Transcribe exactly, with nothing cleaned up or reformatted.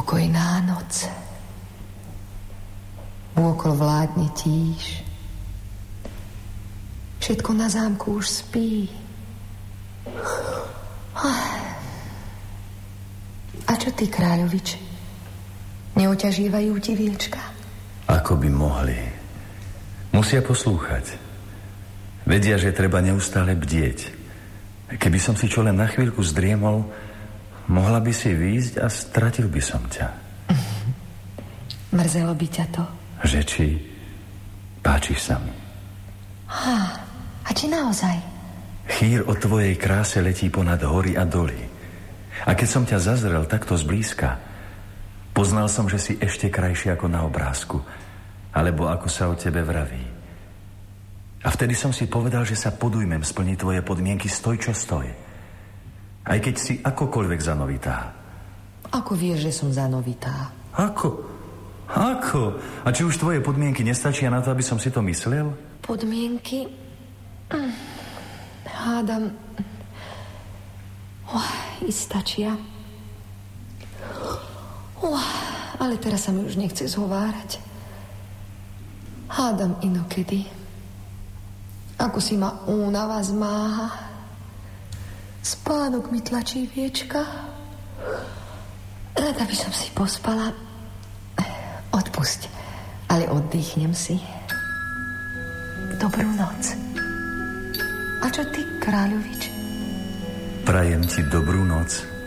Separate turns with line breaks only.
Pokojná noc. Vôkol vládne tíš. Všetko na zámku už spí. A čo ty, kráľovič? Neoťažívajú ti viečka?
Ako by mohli. Musia poslúchať. Vedia, že treba neustále bdieť. Keby som si čo len na chvíľku zdriemol, mohla by si výjsť a stratil by som ťa.
Mrzelo by ťa to?
Že či páčiš sa mi.
Há, a či naozaj?
Chýr o tvojej kráse letí ponad hory a doly. A keď som ťa zazrel takto zblízka, poznal som, že si ešte krajší ako na obrázku, alebo ako sa o tebe vraví. A vtedy som si povedal, že sa podujmem splniť tvoje podmienky, stoj čo stoj. Aj keď si akokoľvek zanovitá.
Ako vieš, že som zanovitá?
Ako? Ako? A či už tvoje podmienky nestačia na to, aby som si to myslel?
Podmienky? Hádam... Oh, i stačia. Oh, ale teraz sa mi už nechce zhovárať. Hádam inokedy. Ako si ma únava zmáha. Spánok mi tlačí viečka. Rada by som si pospala. Odpusť, ale oddychnem si. Dobrú noc. A čo ty, kráľovič?
Prajem ti dobrú noc.